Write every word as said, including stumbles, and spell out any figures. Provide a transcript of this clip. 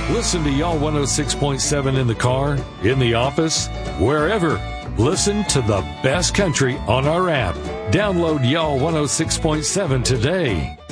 Listen to Y'all one oh six point seven in the car, in the office, wherever. Listen to the best country on our app. Download Y'all one oh six point seven today.